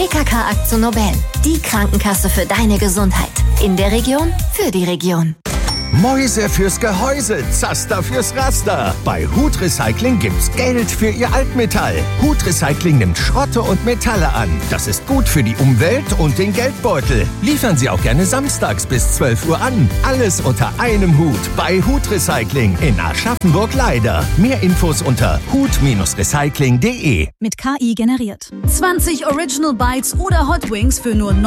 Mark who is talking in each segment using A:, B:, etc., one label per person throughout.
A: TKK Akzo Nobel, die Krankenkasse für deine Gesundheit. In der Region, für die Region.
B: Mäuse fürs Gehäuse, Zaster fürs Raster. Bei Hut Recycling gibt's Geld für Ihr Altmetall. Hut Recycling nimmt Schrotte und Metalle an. Das ist gut für die Umwelt und den Geldbeutel. Liefern Sie auch gerne samstags bis 12 Uhr an. Alles unter einem Hut bei Hut Recycling in Aschaffenburg-Leider. Mehr Infos unter hut-recycling.de.
C: Mit KI generiert. 20 Original Bites oder Hot Wings für nur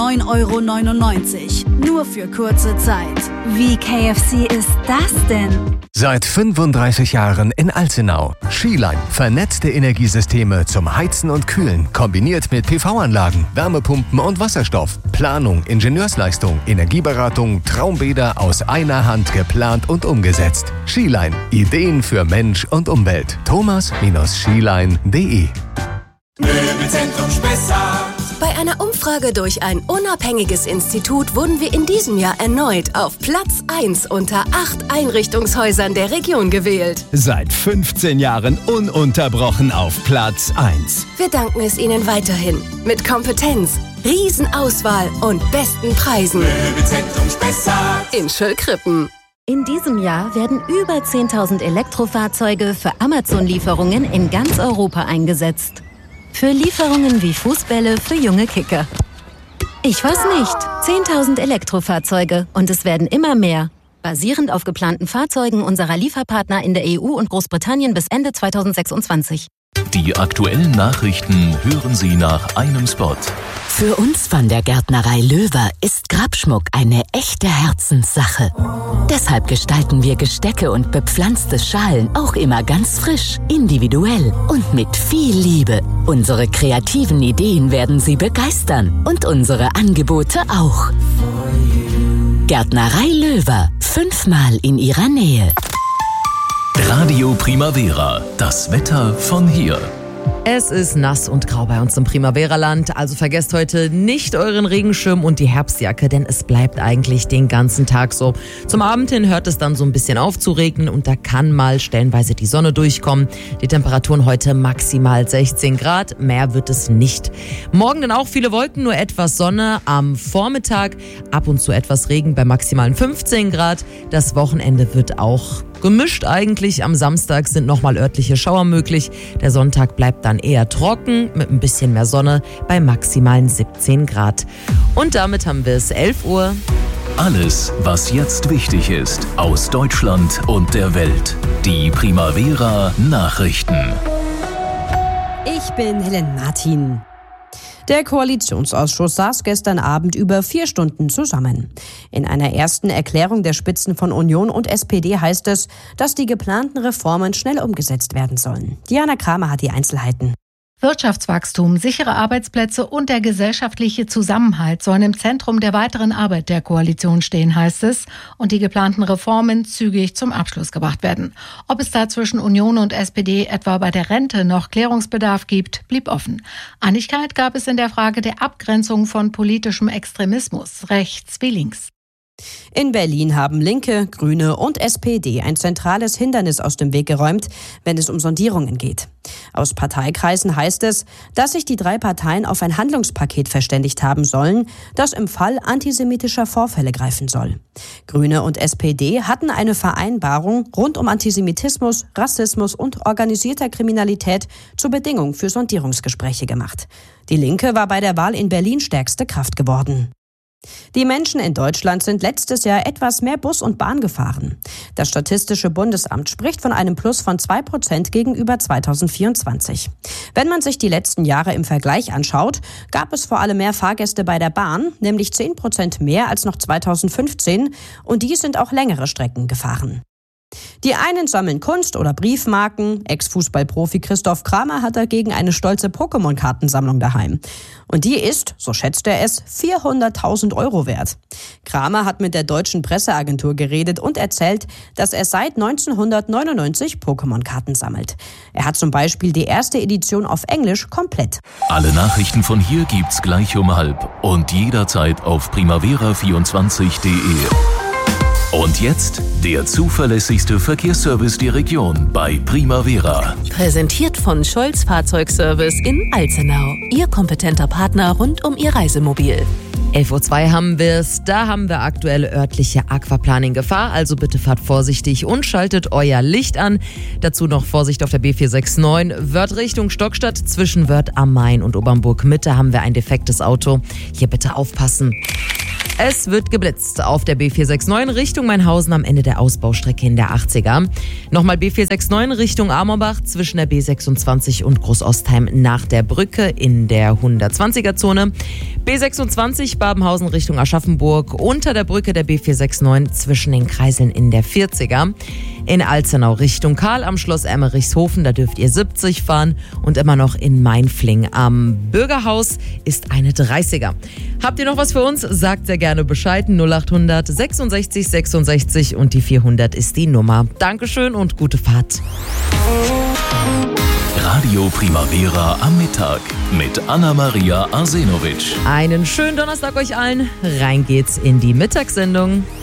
C: 9,99 €. Nur für kurze Zeit. Wie KFC ist das denn?
D: Seit 35 Jahren in Alzenau. Skiline. Vernetzte Energiesysteme zum Heizen und Kühlen. Kombiniert mit PV-Anlagen, Wärmepumpen und Wasserstoff. Planung, Ingenieursleistung, Energieberatung, Traumbäder aus einer Hand geplant und umgesetzt. Skiline. Ideen für Mensch und Umwelt. thomas-skiline.de.
E: Möbelzentrum Spessart.
F: Bei einer Umfrage durch ein unabhängiges Institut wurden wir in diesem Jahr erneut auf Platz 1 unter 8 Einrichtungshäusern der Region gewählt.
G: Seit 15 Jahren ununterbrochen auf Platz 1.
F: Wir danken es Ihnen weiterhin. Mit Kompetenz, Riesenauswahl und besten Preisen.
E: Möbelzentrum Spessart
F: In Schöllkrippen.
H: In diesem Jahr werden über 10.000 Elektrofahrzeuge für Amazon-Lieferungen in ganz Europa eingesetzt. Für Lieferungen wie Fußbälle für junge Kicker. Ich weiß nicht. 10.000 Elektrofahrzeuge und es werden immer mehr. Basierend auf geplanten Fahrzeugen unserer Lieferpartner in der EU und Großbritannien bis Ende 2026.
I: Die aktuellen Nachrichten hören Sie nach einem Spot.
J: Für uns von der Gärtnerei Löwer ist Grabschmuck eine echte Herzenssache. Deshalb gestalten wir Gestecke und bepflanzte Schalen auch immer ganz frisch, individuell und mit viel Liebe. Unsere kreativen Ideen werden Sie begeistern und unsere Angebote auch. Gärtnerei Löwer, 5-mal in Ihrer Nähe.
I: Radio Primavera, das Wetter von hier.
K: Es ist nass und grau bei uns im Primavera-Land, also vergesst heute nicht euren Regenschirm und die Herbstjacke, denn es bleibt eigentlich den ganzen Tag so. Zum Abend hin hört es dann so ein bisschen auf zu regnen und da kann mal stellenweise die Sonne durchkommen. Die Temperaturen heute maximal 16 Grad, mehr wird es nicht. Morgen dann auch viele Wolken, nur etwas Sonne. Am Vormittag ab und zu etwas Regen bei maximalen 15 Grad. Das Wochenende wird auch gemischt eigentlich. Am Samstag sind nochmal örtliche Schauer möglich. Der Sonntag bleibt dann eher trocken mit ein bisschen mehr Sonne bei maximalen 17 Grad. Und damit haben wir es 11 Uhr.
I: Alles, was jetzt wichtig ist aus Deutschland und der Welt. Die Primavera Nachrichten.
L: Ich bin Helen Martin. Der Koalitionsausschuss saß gestern Abend über 4 Stunden zusammen. In einer ersten Erklärung der Spitzen von Union und SPD heißt es, dass die geplanten Reformen schnell umgesetzt werden sollen. Diana Kramer hat die Einzelheiten.
M: Wirtschaftswachstum, sichere Arbeitsplätze und der gesellschaftliche Zusammenhalt sollen im Zentrum der weiteren Arbeit der Koalition stehen, heißt es, und die geplanten Reformen zügig zum Abschluss gebracht werden. Ob es da zwischen Union und SPD etwa bei der Rente noch Klärungsbedarf gibt, blieb offen. Einigkeit gab es in der Frage der Abgrenzung von politischem Extremismus, rechts wie links.
L: In Berlin haben Linke, Grüne und SPD ein zentrales Hindernis aus dem Weg geräumt, wenn es um Sondierungen geht. Aus Parteikreisen heißt es, dass sich die 3 Parteien auf ein Handlungspaket verständigt haben sollen, das im Fall antisemitischer Vorfälle greifen soll. Grüne und SPD hatten eine Vereinbarung rund um Antisemitismus, Rassismus und organisierter Kriminalität zur Bedingung für Sondierungsgespräche gemacht. Die Linke war bei der Wahl in Berlin stärkste Kraft geworden. Die Menschen in Deutschland sind letztes Jahr etwas mehr Bus und Bahn gefahren. Das Statistische Bundesamt spricht von einem Plus von 2% gegenüber 2024. Wenn man sich die letzten Jahre im Vergleich anschaut, gab es vor allem mehr Fahrgäste bei der Bahn, nämlich 10% mehr als noch 2015, und die sind auch längere Strecken gefahren. Die einen sammeln Kunst- oder Briefmarken. Ex-Fußballprofi Christoph Kramer hat dagegen eine stolze Pokémon-Kartensammlung daheim. Und die ist, so schätzt er es, 400.000 € wert. Kramer hat mit der deutschen Presseagentur geredet und erzählt, dass er seit 1999 Pokémon-Karten sammelt. Er hat zum Beispiel die erste Edition auf Englisch komplett.
I: Alle Nachrichten von hier gibt's gleich um 12:30 und jederzeit auf primavera24.de. Und jetzt der zuverlässigste Verkehrsservice der Region bei Primavera.
F: Präsentiert von Scholz Fahrzeugservice in Alzenau. Ihr kompetenter Partner rund um Ihr Reisemobil.
K: 11.02 Uhr haben wir es. Da haben wir aktuelle örtliche Aquaplaning-Gefahr. Also bitte fahrt vorsichtig und schaltet euer Licht an. Dazu noch Vorsicht auf der B469. Wörth Richtung Stockstadt zwischen Wörth am Main und Obernburg-Mitte haben wir ein defektes Auto. Hier bitte aufpassen. Es wird geblitzt auf der B469 Richtung Mainhausen am Ende der Ausbaustrecke in der 80er. Nochmal B469 Richtung Amorbach zwischen der B26 und Großostheim nach der Brücke in der 120er-Zone. B26 Babenhausen Richtung Aschaffenburg unter der Brücke der B469 zwischen den Kreiseln in der 40er. In Alzenau Richtung Karl am Schloss Emmerichshofen, da dürft ihr 70 fahren. Und immer noch in Mainfling am Bürgerhaus ist eine 30er. Habt ihr noch was für uns? Sagt sehr gerne Bescheid. 0800 66 66 und die 400 ist die Nummer. Dankeschön und gute Fahrt.
I: Radio Primavera am Mittag mit Anna-Maria Arsenovic.
K: Einen schönen Donnerstag euch allen. Rein geht's in die Mittagssendung.